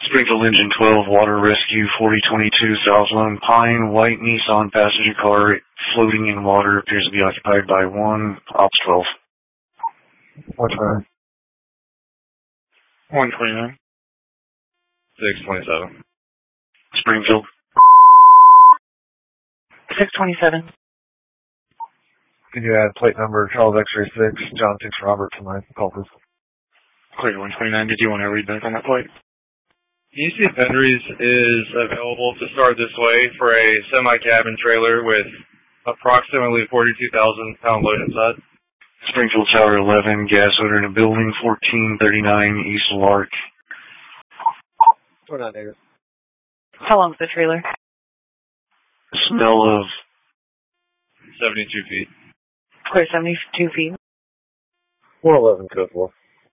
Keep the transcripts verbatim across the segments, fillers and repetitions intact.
Springfield Engine twelve, Water Rescue forty twenty-two, South Lone Pine, white Nissan passenger car floating in water, appears to be occupied by one, Ops twelve. What time? one twenty-nine. six twenty-seven. Springfield. six twenty-seven. Can you add plate number Charles X-ray six, John six Robert to my call, please? Clear one twenty-nine. Did you want to read back on that plate? E C Penderies is available to start this way for a semi-cabin trailer with approximately forty-two thousand pound load inside. Springfield Tower eleven, gas odor in a building, fourteen thirty-nine East Lark. Turn on, David. How long's the trailer? Smell of seventy-two feet. Clear seventy-two feet. four eleven, code four.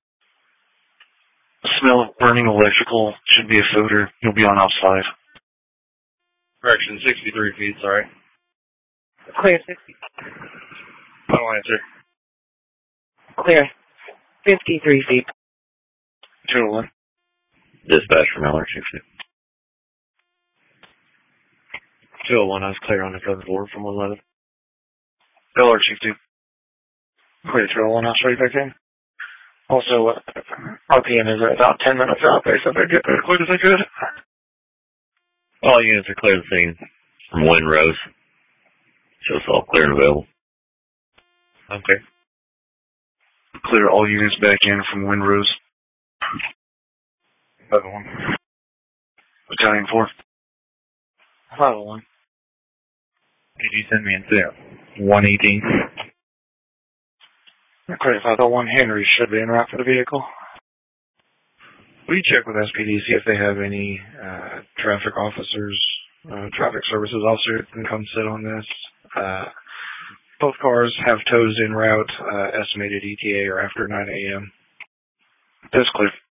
smell of burning electrical, should be a odor. You'll be on Ops five. Correction, sixty-three feet, sorry. Clear sixty. Final answer. Clear fifty-three feet. two oh one. Dispatch from L R Chief two. two oh one, I was clear on the code four from one eleven. L R Chief two. Clear two oh one, I'll show you back in. Also, uh, R P M is about ten minutes out there, so if I get there as quick as I could. All units are clear the scene from Windrose. Shows all clear and available. Okay. Clear all units back in from Windrose. five oh one. Battalion four. five oh one. Did you send me into one eighteen? Okay, five oh one, Henry should be en route for the vehicle. Will you check with S P D, see if they have any uh, traffic officers, uh, traffic services officers that can come sit on this? Uh, both cars have tows en route, uh, estimated E T A or after nine a.m. That's clear.